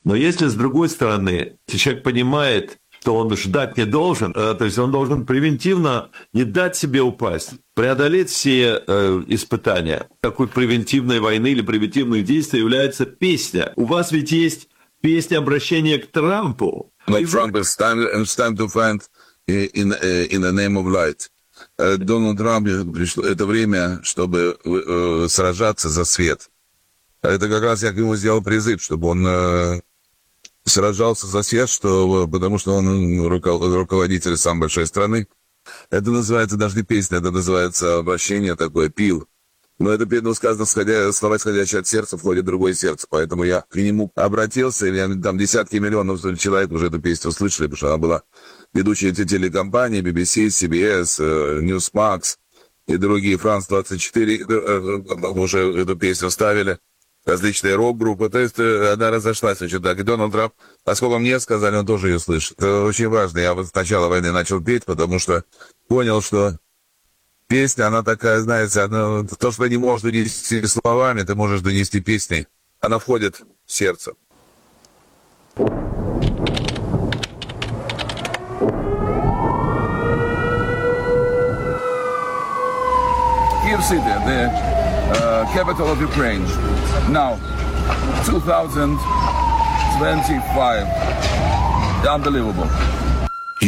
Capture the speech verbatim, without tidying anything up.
Но если, с другой стороны, человек понимает, что он ждать не должен, то есть он должен превентивно не дать себе упасть, преодолеть все э, испытания. Такой превентивной войны или превентивных действий является песня. У вас ведь есть песня обращения к Трампу. Like Trump, it's time, it's time to find in, in the name of light. Дональд Трамп, пришло это время, чтобы э, сражаться за свет. Это как раз я к нему сделал призыв, чтобы он э, сражался за свет, что, потому что он руководитель самой большой страны. Это называется даже не песня, это называется обращение такое, пил. Но это, ну, сказано, сходя, слова, исходящие от сердца, входит в другое сердце. Поэтому я к нему обратился, и я, там десятки миллионов человек уже эту песню услышали, потому что она была ведущей эти телекомпании, би би си, си би эс, Newsmax и другие, Франс двадцать четыре уже эту песню ставили. Различные рок-группы, то есть она разошлась очень так. И Дональд Трамп, поскольку мне сказали, он тоже ее слышит. Это очень важно. Я вот с начала войны начал петь, потому что понял, что песня, она такая, знаете, она, то, что не можешь донести словами, ты можешь донести песней. Она входит в сердце. Kyiv City, the uh, capital of Ukraine. Now, two thousand twenty-five. Unbelievable.